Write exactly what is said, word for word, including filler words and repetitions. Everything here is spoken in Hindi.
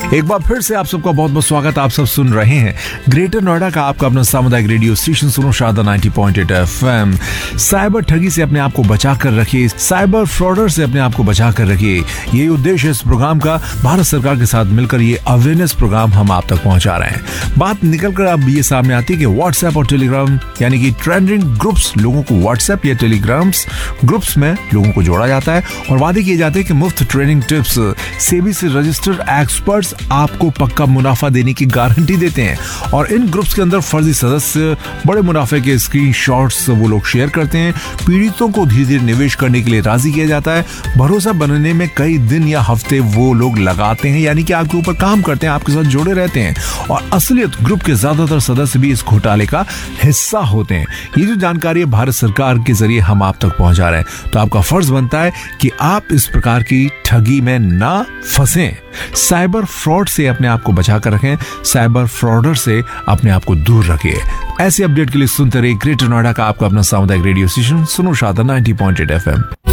एक बार फिर से आप सबका बहुत बहुत स्वागत। आप सब सुन रहे हैं ग्रेटर नोएडा का आपका अपना सामुदायिक रेडियो स्टेशन सुनो Sharda ninety point eight FM. Cyber ठगी से अपने आप को बचा कर रखिए, साइबर फ्रॉडर से अपने आप को बचा कर रखिए। यही उद्देश्य इस प्रोग्राम का। भारत सरकार के साथ मिलकर ये अवेयरनेस प्रोग्राम हम आप तक पहुंचा रहे हैं। बात निकलकर अब ये सामने आती है कि व्हाट्सएप और टेलीग्राम यानी कि ट्रेंडिंग ग्रुप्स, लोगों को व्हाट्सएप या टेलीग्राम्स ग्रुप्स में लोगों को जोड़ा जाता है और वादे किए जाते हैं कि मुफ्त ट्रेनिंग टिप्स, सेबी से रजिस्टर्ड एक्सपर्ट्स आपको पक्का मुनाफा देने की गारंटी देते हैं। और इन ग्रुप्स के अंदर फर्जी सदस्य बड़े मुनाफे के स्क्रीनशॉट्स वो लोग शेयर करते हैं। पीड़ितों को धीरे धीरे निवेश करने के लिए राजी किया जाता है। भरोसा बनने में कई दिन या हफ्ते वो लोग लगाते हैं, यानी कि आपके ऊपर काम करते हैं, आपके साथ जुड़े रहते हैं। और असलियत ग्रुप के ज्यादातर सदस्य भी इस घोटाले का हिस्सा होते हैं। ये जो जानकारी है भारत सरकार के जरिए हम आप तक पहुंचा रहे हैं, तो आपका फर्ज बनता है कि आप इस प्रकार की ठगी में ना फंसें। साइबर फ्रॉड से अपने आप को बचा कर रखें, साइबर फ्रॉडर से अपने आप को दूर रखिए। ऐसे अपडेट के लिए सुनते रहिए ग्रेटर नोएडा का आपका अपना सामुदायिक रेडियो स्टेशन सुनो Sharda ninety point eight FM.